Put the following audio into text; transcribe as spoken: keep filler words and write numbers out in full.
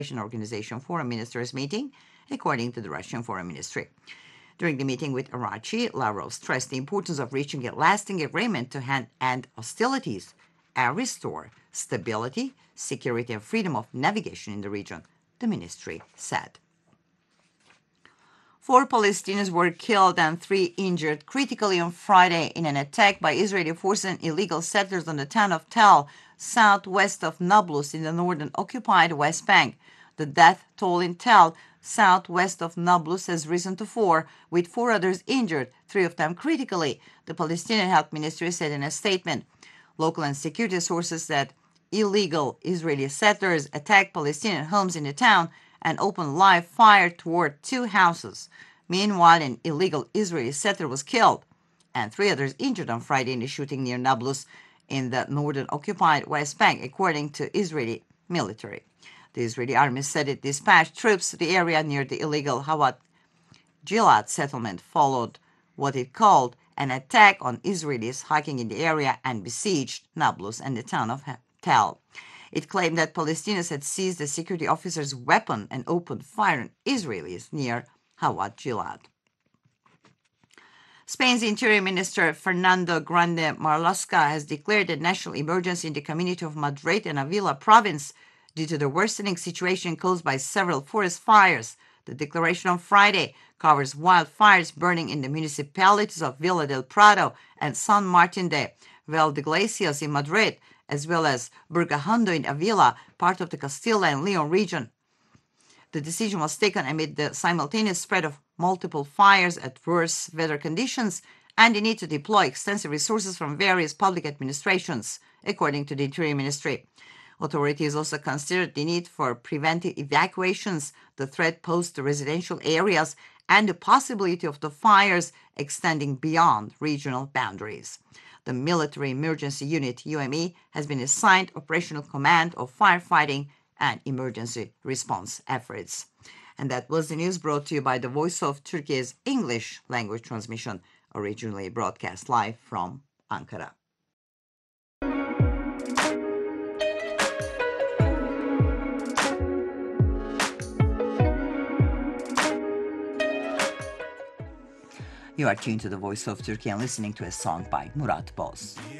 Organization foreign ministers meeting, according to the Russian Foreign Ministry. During the meeting with Arachi, Lavrov stressed the importance of reaching a lasting agreement to end hostilities and restore stability, security, and freedom of navigation in the region, the ministry said. Four Palestinians were killed and three injured critically on Friday in an attack by Israeli forces and illegal settlers on the town of Tel, southwest of Nablus in the northern occupied West Bank. The death toll in Tel, southwest of Nablus, has risen to four, with four others injured, three of them critically, the Palestinian Health Ministry said in a statement. Local and security sources said illegal Israeli settlers attacked Palestinian homes in the town and opened live fire toward two houses. Meanwhile, an illegal Israeli settler was killed and three others injured on Friday in the shooting near Nablus in the northern occupied West Bank, according to Israeli military. The Israeli army said it dispatched troops to the area near the illegal Hawat Gilad settlement, followed what it called an attack on Israelis hiking in the area and besieged Nablus and the town of Tel. It claimed that Palestinians had seized the security officer's weapon and opened fire on Israelis near Hawat Gilad. Spain's Interior Minister Fernando Grande Marlaska has declared a national emergency in the community of Madrid and Avila province due to the worsening situation caused by several forest fires. The declaration on Friday covers wildfires burning in the municipalities of Villa del Prado and San Martin de Valdeglesias in Madrid, as well as Burgajondo in Avila, part of the Castilla and Leon region. The decision was taken amid the simultaneous spread of multiple fires, adverse weather conditions, and the need to deploy extensive resources from various public administrations, according to the Interior Ministry. Authorities also considered the need for preventive evacuations, the threat posed to residential areas, and the possibility of the fires extending beyond regional boundaries. The Military Emergency Unit, U M E, has been assigned operational command of firefighting and emergency response efforts. And that was the news brought to you by the Voice of Turkey's English language transmission, originally broadcast live from Ankara. You are tuned to the Voice of Turkey and listening to a song by Murat Boz.